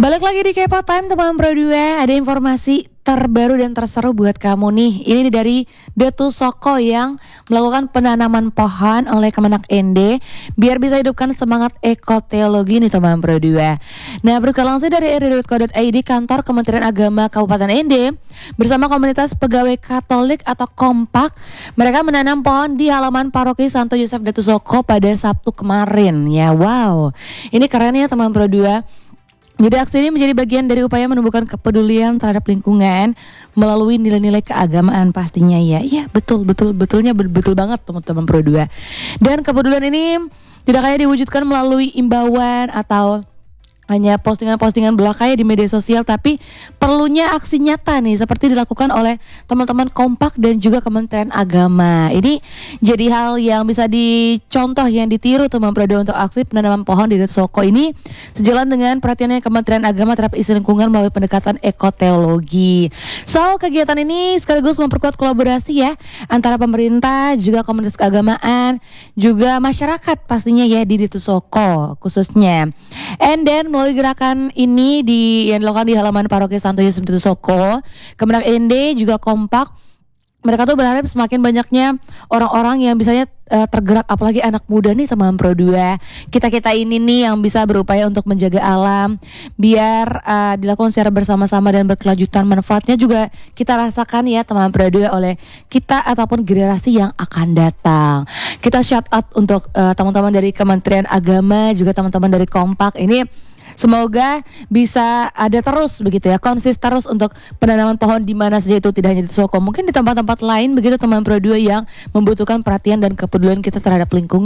Balik lagi di Kepo Time teman Pro 2. Ada informasi terbaru dan terseru buat kamu nih. Ini dari Datu Soko yang melakukan penanaman pohon oleh Kemenak ND biar bisa hidupkan semangat ekoteologi nih teman Pro 2. Nah, berita langsung dari ri.co.id, kantor Kementerian Agama Kabupaten ND bersama komunitas pegawai Katolik atau Kompak, mereka menanam pohon di halaman paroki Santo Yosef Datu Soko pada Sabtu kemarin. Ya, wow. Ini keren ya teman Pro 2. Jadi aksi ini menjadi bagian dari upaya menumbuhkan kepedulian terhadap lingkungan melalui nilai-nilai keagamaan pastinya ya. Iya, betul banget teman-teman Pro 2. Dan kepedulian ini tidak hanya diwujudkan melalui imbauan atau hanya postingan-postingan belaka ya di media sosial, tapi perlunya aksi nyata nih seperti dilakukan oleh teman-teman Kompak dan juga Kementerian Agama. Ini jadi hal yang bisa dicontoh, yang ditiru teman Pro 2 untuk aksi penanaman pohon di Datu Soko ini, sejalan dengan perhatiannya Kementerian Agama terhadap isu lingkungan melalui pendekatan ekoteologi. So, kegiatan ini sekaligus memperkuat kolaborasi ya antara pemerintah, juga komunitas keagamaan, juga masyarakat pastinya ya di Datu Soko khususnya. And then melalui gerakan ini yang dilakukan di halaman paroki Santo Yosef Datu Soko, Kemenak ND juga Kompak, mereka tuh berharap semakin banyaknya orang-orang yang bisanya tergerak, apalagi anak muda nih teman Pro 2. Kita ini nih yang bisa berupaya untuk menjaga alam biar dilakukan secara bersama-sama dan berkelanjutan. Manfaatnya juga kita rasakan ya teman Pro 2 oleh kita ataupun generasi yang akan datang. Kita shout out untuk teman-teman dari Kementerian Agama, juga teman-teman dari Kompak ini. Semoga bisa ada terus begitu ya, konsisten terus untuk penanaman pohon di mana saja, itu tidak hanya di Soko, mungkin di tempat-tempat lain begitu teman Pro 2 yang membutuhkan perhatian dan kepedulian kita terhadap lingkungan.